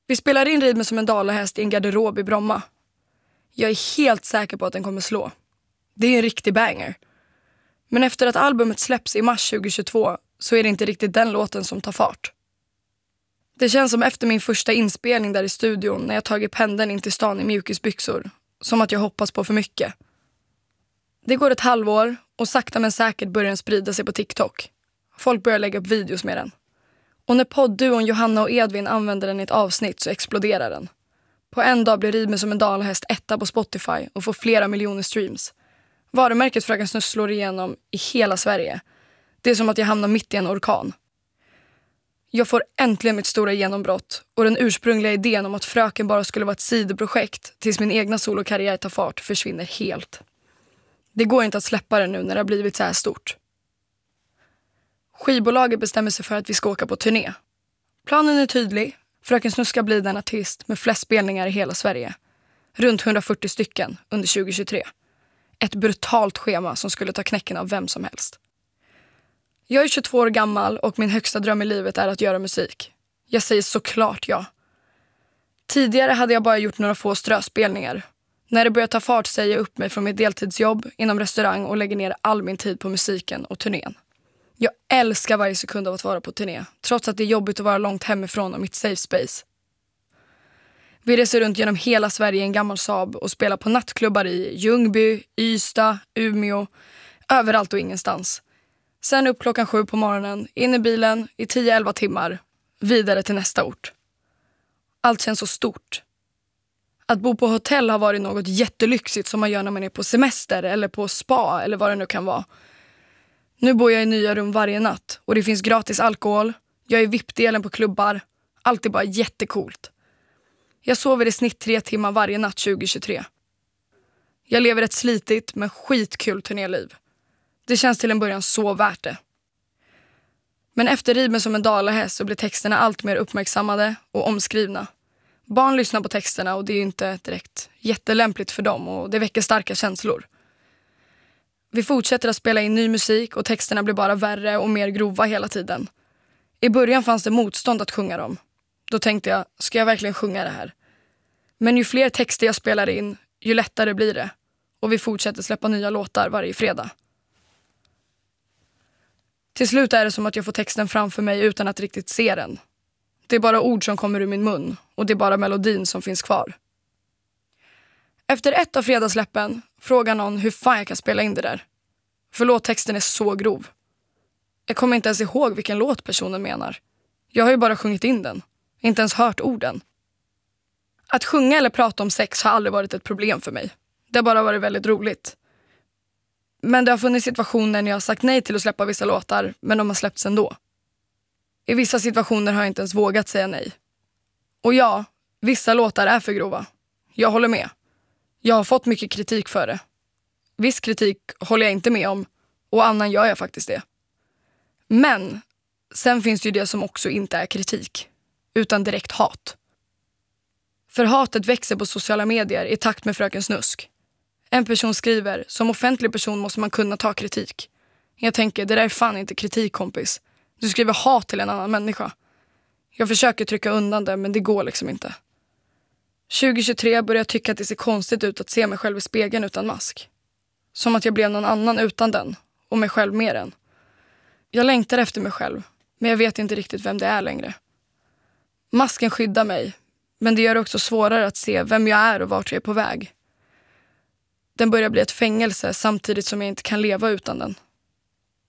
Vi spelar in Rid mig som en dalahäst i en garderob i Bromma. Jag är helt säker på att den kommer slå. Det är en riktig banger. Men efter att albumet släpps i mars 2022 så är det inte riktigt den låten som tar fart. Det känns som efter min första inspelning där i studion när jag tagit pendeln in till stan i mjukisbyxor. Som att jag hoppas på för mycket. Det går ett halvår och sakta men säkert börjar den sprida sig på TikTok. Folk börjar lägga upp videos med den. Och när poddduon Johanna och Edvin använder den i ett avsnitt så exploderar den. På en dag blir Rid mig som en dalahäst etta på Spotify och får flera miljoner streams. Varumärket Fröken Snusk slår igenom i hela Sverige. Det är som att jag hamnar mitt i en orkan. Jag får äntligen mitt stora genombrott och den ursprungliga idén om att Fröken bara skulle vara ett sidoprojekt tills min egna solokarriär tar fart försvinner helt. Det går inte att släppa det nu när det har blivit så här stort. Skivbolaget bestämmer sig för att vi ska åka på turné. Planen är tydlig. Fröken Snusk ska bli den artist med flest spelningar i hela Sverige. Runt 140 stycken under 2023. Ett brutalt schema som skulle ta knäcken av vem som helst. Jag är 22 år gammal och min högsta dröm i livet är att göra musik. Jag säger såklart ja. Tidigare hade jag bara gjort några få ströspelningar. När det börjar ta fart säger jag upp mig från mitt deltidsjobb inom restaurang och lägger ner all min tid på musiken och turnén. Jag älskar varje sekund av att vara på turné, trots att det är jobbigt att vara långt hemifrån och mitt safe space. Vi reser runt genom hela Sverige i en gammal Saab och spelar på nattklubbar i Ljungby, Ystad, Umeå, överallt och ingenstans. Sen upp 7:00 på morgonen, in i bilen i 10-11 timmar, vidare till nästa ort. Allt känns så stort. Att bo på hotell har varit något jättelyxigt som man gör när man är på semester eller på spa eller vad det nu kan vara. Nu bor jag i nya rum varje natt och det finns gratis alkohol. Jag är VIP-delen på klubbar. Allt är bara jättekult. Jag sover i snitt 3 timmar varje natt 2023. Jag lever ett slitigt men skitkul turnéliv. Det känns till en början så värt det. Men efter Rid mig som en dalahäst så blir texterna allt mer uppmärksammade och omskrivna. Barn lyssnar på texterna och det är inte direkt jättelämpligt för dem och det väcker starka känslor. Vi fortsätter att spela in ny musik och texterna blir bara värre och mer grova hela tiden. I början fanns det motstånd att sjunga dem. Då tänkte jag, ska jag verkligen sjunga det här? Men ju fler texter jag spelar in, ju lättare blir det. Och vi fortsätter släppa nya låtar varje fredag. Till slut är det som att jag får texten framför mig utan att riktigt se den. Det är bara ord som kommer ur min mun och det är bara melodin som finns kvar. Efter ett av fredagssläppen frågar någon hur fan jag kan spela in det där. För låttexten är så grov. Jag kommer inte ens ihåg vilken låt personen menar. Jag har ju bara sjungit in den. Inte ens hört orden. Att sjunga eller prata om sex har aldrig varit ett problem för mig. Det har bara varit väldigt roligt. Men det har funnits situationer när jag har sagt nej till att släppa vissa låtar, men de har släppts ändå. I vissa situationer har jag inte ens vågat säga nej. Och ja, vissa låtar är för grova. Jag håller med. Jag har fått mycket kritik för det. Viss kritik håller jag inte med om och annan gör jag faktiskt det. Men sen finns det ju det som också inte är kritik, utan direkt hat. För hatet växer på sociala medier i takt med Fröken Snusk. En person skriver, som offentlig person måste man kunna ta kritik. Jag tänker, det där är fan inte kritik, kompis. Du skriver hat till en annan människa. Jag försöker trycka undan det, men det går liksom inte. 2023 börjar jag tycka att det ser konstigt ut att se mig själv i spegeln utan mask. Som att jag blev någon annan utan den, och mig själv med den. Jag längtar efter mig själv, men jag vet inte riktigt vem det är längre. Masken skyddar mig, men det gör det också svårare att se vem jag är och vart jag är på väg. Den börjar bli ett fängelse samtidigt som jag inte kan leva utan den.